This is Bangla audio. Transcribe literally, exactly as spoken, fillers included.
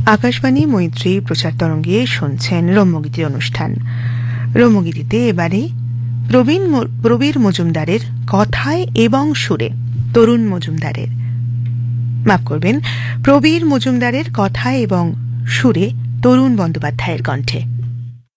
আকাশবাণী মৈত্রী প্রচার তরঙ্গে শুনছেন রম্যগীতির অনুষ্ঠান। রম্যগীতিতে এবারে প্রবীণ প্রবীর মজুমদারের কথায় এবং সুরে তরুণ মজুমদারের মাফ করবেন প্রবীর মজুমদারের কথায় এবং সুরে তরুণ বন্দ্যোপাধ্যায়ের কণ্ঠে।